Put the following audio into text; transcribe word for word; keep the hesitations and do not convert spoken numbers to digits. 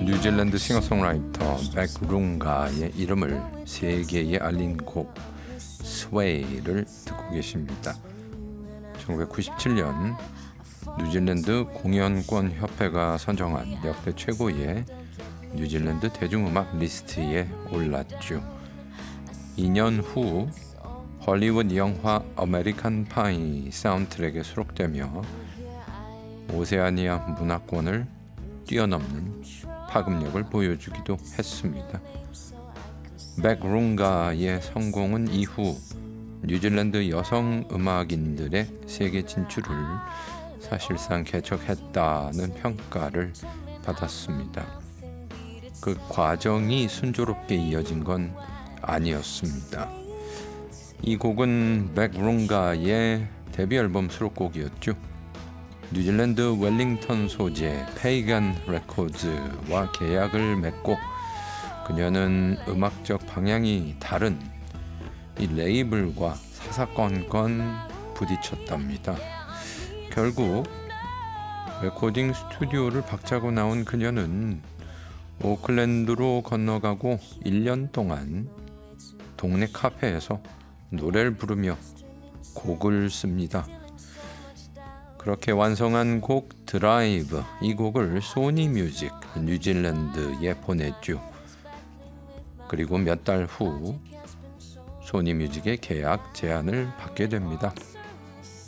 뉴질랜드 싱어송라이터 백룽가의 이름을 세계에 알린 곡 스웨이를 듣고 계십니다. 천구백구십칠 년 뉴질랜드 공연권 협회가 선정한 역대 최고의 뉴질랜드 대중음악 리스트에 올랐죠. 이 년 후 헐리우드 영화 아메리칸 파이 사운드트랙에 수록되며 오세아니아 문화권을 뛰어넘는 파급력을 보여주기도 했습니다. 백룽가의 성공은 이후 뉴질랜드 여성 음악인들의 세계 진출을 사실상 개척했다는 평가를 받았습니다. 그 과정이 순조롭게 이어진 건 아니었습니다. 이 곡은 백룽가의 데뷔 앨범 수록곡이었죠. 뉴질랜드 웰링턴 소재 페이간 레코드와 계약을 맺고 그녀는 음악적 방향이 다른 이 레이블과 사사건건 부딪혔답니다. 결국 레코딩 스튜디오를 박차고 나온 그녀는 오클랜드로 건너가고 일 년 동안 동네 카페에서 노래를 부르며 곡을 씁니다. 그렇게 완성한 곡 드라이브, 이 곡을 소니 뮤직 뉴질랜드에 보냈죠. 그리고 몇 달 후 소니 뮤직의 계약 제안을 받게 됩니다.